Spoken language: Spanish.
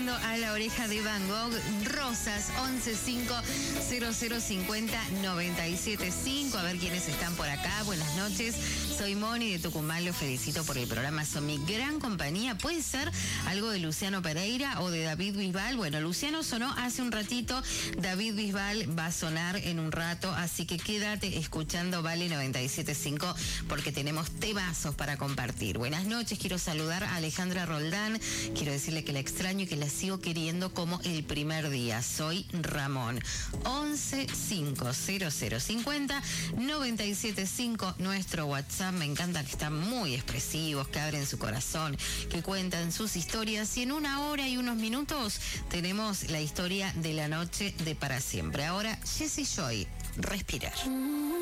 escuchando A la Oreja de Van Gogh, Rosas, 1150500975. A ver quiénes están por acá. Buenas noches, soy Moni de Tucumán, los felicito por el programa, son mi gran compañía. ¿Puede ser algo de Luciano Pereira o de David Bisbal? Bueno, Luciano sonó hace un ratito, David Bisbal va a sonar en un rato, así que quédate escuchando Vale 97.5 porque tenemos temazos para compartir. Buenas noches, quiero saludar a Alejandra Roldán, quiero decirle que la extraño y que la sigo queriendo como el primer día. Soy Ramón. 1150500975, nuestro WhatsApp. Me encanta que están muy expresivos, que abren su corazón, que cuentan sus historias, y en 1 hora y unos minutos tenemos la historia de la noche de Para Siempre. Ahora, Jessy Joy, Respirar.